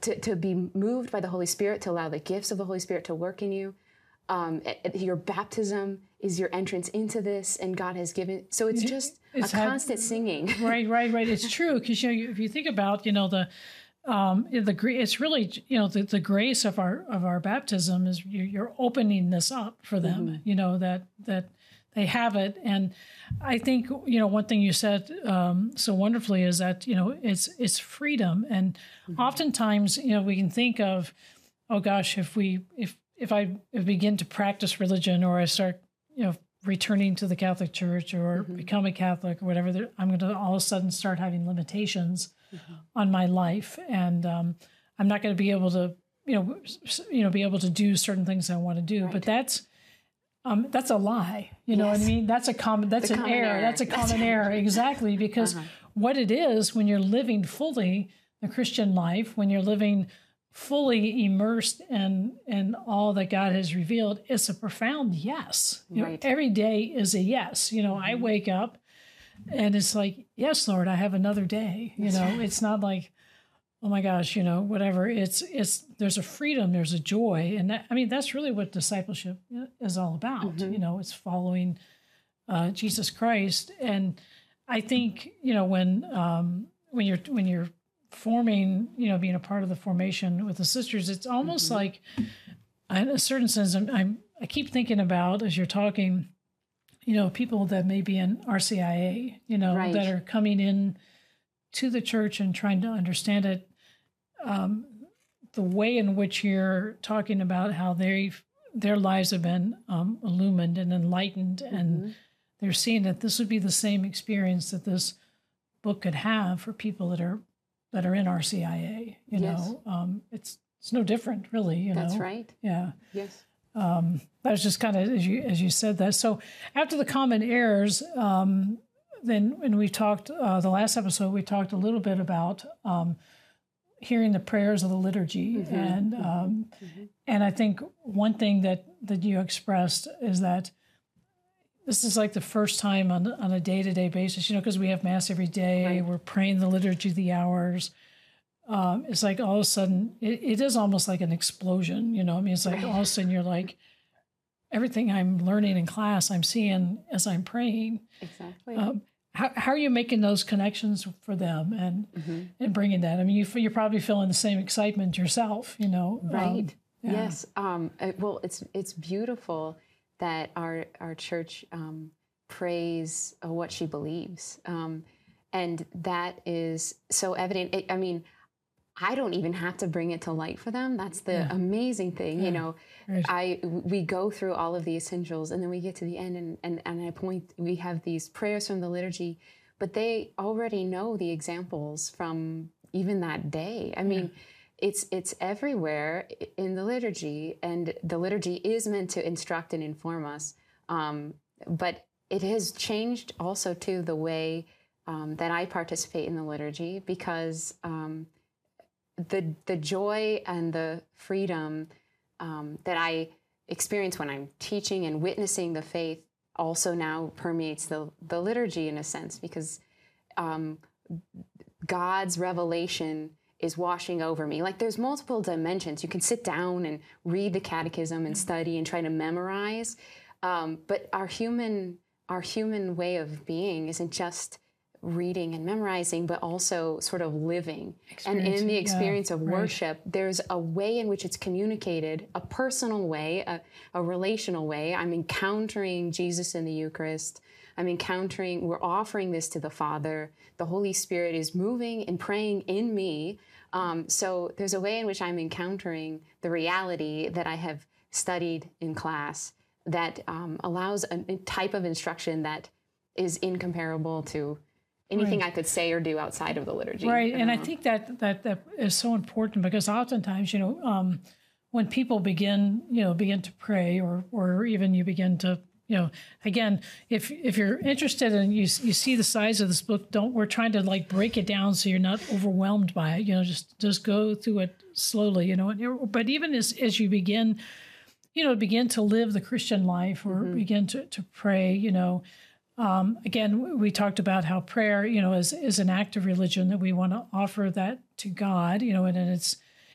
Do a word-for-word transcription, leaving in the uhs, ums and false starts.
to, to be moved by the Holy Spirit, to allow the gifts of the Holy Spirit to work in you. Um, your baptism is your entrance into this, and God has given. So it's just it's a had, constant singing. Right, right, right. It's true, because you know, if you think about, you know, the um, the it's really, you know, the, the grace of our of our baptism is you're opening this up for them. Mm-hmm. You know, that that they have it, and I think, you know, one thing you said um, so wonderfully is that, you know, it's it's freedom, and mm-hmm. oftentimes, you know, we can think of, oh gosh, if we if if I begin to practice religion, or I start, you know, returning to the Catholic Church, or mm-hmm. become a Catholic or whatever, I'm going to all of a sudden start having limitations mm-hmm. on my life, and um, I'm not going to be able to, you know, you know, be able to do certain things I want to do. Right. But that's um, that's a lie. You know yes. what I mean? That's a common. That's the an error. error. That's a common that's error. Exactly, because uh-huh. what it is, when you're living fully the Christian life, when you're living fully immersed in in all that God has revealed, it's a profound yes. You right. know, every day is a yes. You know, mm-hmm. I wake up and it's like, yes, Lord, I have another day. You know, right. it's not like, oh my gosh, you know, whatever. It's it's there's a freedom, there's a joy, and that, I mean, that's really what discipleship is all about. Mm-hmm. You know, it's following uh, Jesus Christ, and I think, you know, when um, when you're when you're forming, you know, being a part of the formation with the sisters, it's almost mm-hmm. like, in a certain sense, I'm, I'm, I keep thinking about, as you're talking, you know, people that may be in R C I A, you know, right. that are coming in to the church and trying to understand it. Um, the way in which you're talking about how they their lives have been um, illumined and enlightened, mm-hmm. and they're seeing that this would be the same experience that this book could have for people that are that are in R C I A, you yes. know, um, it's it's no different, really. You That's know, right. Yeah. Yes. Um, that was just kind of as you as you said that. So after the common errors, um, then when we talked uh, the last episode, we talked a little bit about um, hearing the prayers of the liturgy, mm-hmm. and um, mm-hmm. and I think one thing that that you expressed is that this is like the first time on on a day-to-day basis, you know, because we have Mass every day. Right. We're praying the liturgy of the hours. Um, it's like all of a sudden, it, it is almost like an explosion, you know. I mean, it's like right. all of a sudden you're like, everything I'm learning in class, I'm seeing as I'm praying. Exactly. Um, how how are you making those connections for them and mm-hmm. and bringing that? I mean, you you're probably feeling the same excitement yourself, you know. Right. Um, yeah. Yes. Um, well, it's it's beautiful that our our church um, prays uh, what she believes, um, and that is so evident. It, I mean, I don't even have to bring it to light for them. That's the yeah. amazing thing, yeah. you know. Right. I we go through all of the essentials, and then we get to the end, and and and I point. We have these prayers from the liturgy, but they already know the examples from even that day. I mean. Yeah. It's it's everywhere in the liturgy, and the liturgy is meant to instruct and inform us. Um, but it has changed also too the way um, that I participate in the liturgy, because um, the the joy and the freedom um, that I experience when I'm teaching and witnessing the faith also now permeates the the liturgy in a sense, because um, God's revelation is washing over me. Like, there's multiple dimensions. You can sit down and read the catechism and study and try to memorize. Um, but our human, our human way of being isn't just reading and memorizing, but also sort of living. And in the experience yeah, of worship, right. there's a way in which it's communicated, a personal way, a, a relational way. I'm encountering Jesus in the Eucharist. I'm encountering, we're offering this to the Father. The Holy Spirit is moving and praying in me. Um, so there's a way in which I'm encountering the reality that I have studied in class that um, allows a, a type of instruction that is incomparable to anything right. I could say or do outside of the liturgy. Right, I and know. I think that, that that is so important, because oftentimes, you know, um, when people begin, you know, begin to pray, or or even you begin to, you know, again, if if you're interested and you you see the size of this book, don't we're trying to like break it down so you're not overwhelmed by it. You know, just just go through it slowly. You know, but even as as you begin, you know, begin to live the Christian life, or mm-hmm. begin to to pray, you know. Um, again, we talked about how prayer, you know, is, is an act of religion, that we want to offer that to God, you know, and, and it's